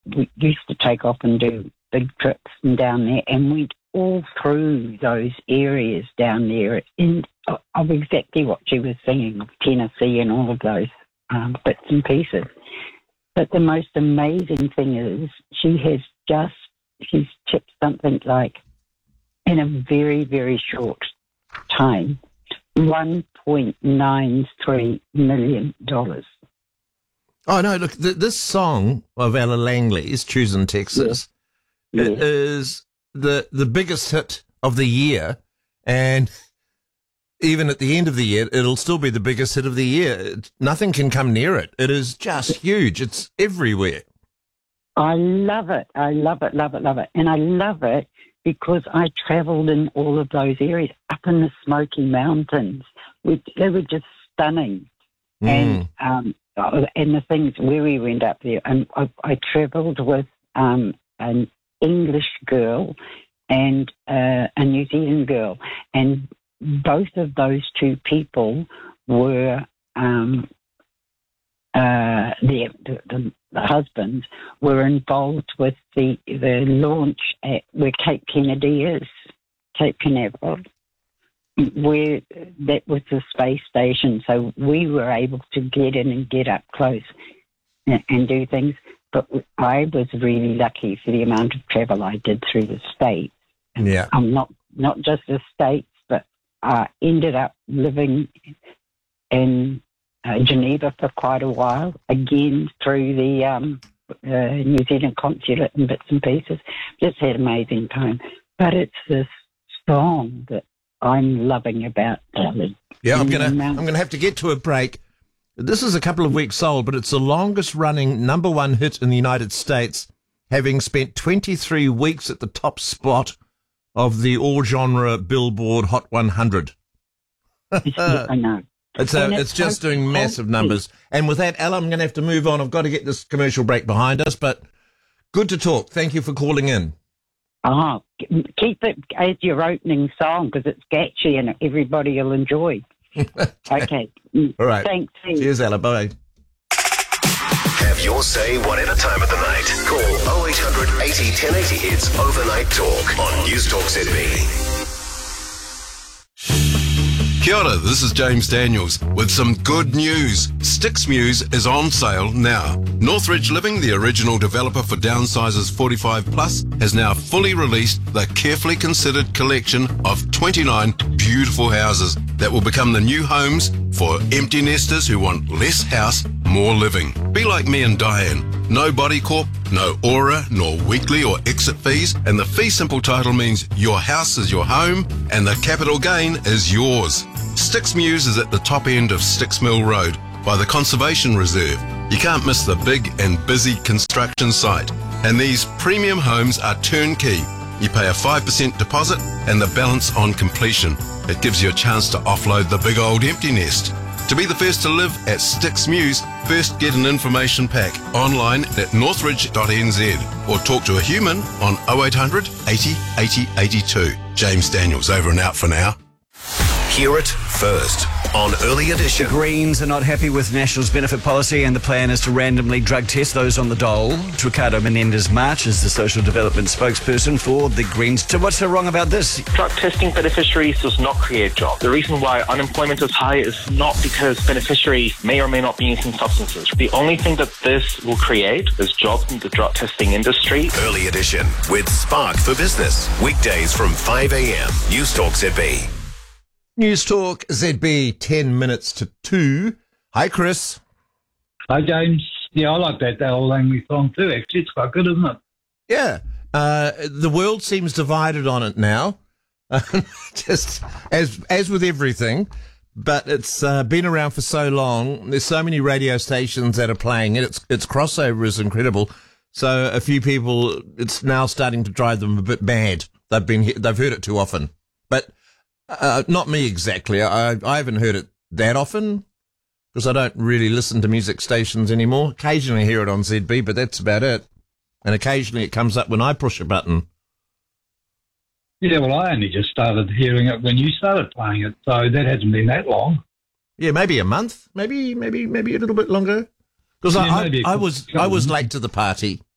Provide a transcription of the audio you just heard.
we used to take off and do big trips and down there, and went all through those areas down there of exactly what she was singing, of Tennessee and all of those bits and pieces. But the most amazing thing is she's tipped something like, in a very, very short time, $1.93 million. Oh, no, look, this song of Ella Langley's, Choosing Texas, is the biggest hit of the year, and even at the end of the year, it'll still be the biggest hit of the year. Nothing can come near it. It is just huge. It's everywhere. I love it. I love it, love it, love it. And I love it because I travelled in all of those areas, up in the Smoky Mountains. They were just stunning. And the things where we went up there, and I travelled with an English girl and a New Zealand girl, and both of those two people were the husbands were involved with the launch at where Cape Kennedy is, Cape Canaveral, where that was the space station. So we were able to get in and get up close and do things. But I was really lucky for the amount of travel I did through the States. Yeah. Not just the States, but I ended up living in Geneva for quite a while, again through the New Zealand consulate and bits and pieces. Just had an amazing time. But it's this song that I'm loving about Ellie. Yeah, I'm gonna have to get to a break. This is a couple of weeks old, but it's the longest running #1 hit in the United States, having spent 23 weeks at the top spot of the all-genre Billboard Hot 100. I know. It's just doing massive numbers. And with that, Ella, I'm going to have to move on. I've got to get this commercial break behind us, but good to talk. Thank you for calling in. Oh, keep it as your opening song because it's catchy and everybody will enjoy. Okay. All right. Thanks. Cheers, Ella. Bye. Have your say whatever time of the night. Call 0800 80 1080. It's Overnight Talk on News Talk ZB. Kia ora, this is James Daniels with some good news. Sticks Muse is on sale now. Northridge Living, the original developer for downsizers 45 plus, has now fully released the carefully considered collection of 29 beautiful houses that will become the new homes for empty nesters who want less house, more living. Be like me and Diane. No body corp, no aura, nor weekly or exit fees, and the fee simple title means your house is your home and the capital gain is yours. Sticks Muse is at the top end of Sticks Mill Road by the Conservation Reserve. You can't miss the big and busy construction site. And these premium homes are turnkey. You pay a 5% deposit and the balance on completion. It gives you a chance to offload the big old empty nest. To be the first to live at Sticks Muse, first get an information pack online at northridge.nz or talk to a human on 0800 80 80 82. James Daniels over and out for now. Hear it first on Early Edition. The Greens are not happy with National's benefit policy and the plan is to randomly drug test those on the dole. Ricardo Menendez-March is the social development spokesperson for the Greens. So what's so wrong about this? Drug testing beneficiaries does not create jobs. The reason why unemployment is high is not because beneficiaries may or may not be using substances. The only thing that this will create is jobs in the drug testing industry. Early Edition with Spark for Business. Weekdays from 5 a.m. News Talk ZB. News Talk ZB, 10 minutes to 2. Hi, Chris. Hi, James. Yeah, I like that old Langley song too, actually. It's quite good, isn't it? Yeah. The world seems divided on it now, just as with everything, but it's been around for so long. There's so many radio stations that are playing it. Its crossover is incredible. So a few people, it's now starting to drive them a bit mad. They've heard it too often. But not me exactly. I haven't heard it that often because I don't really listen to music stations anymore. Occasionally hear it on ZB, but that's about it. And occasionally it comes up when I push a button. Yeah, well, I only just started hearing it when you started playing it, so that hasn't been that long. Yeah, maybe a month, maybe a little bit longer. Because I was late to the party.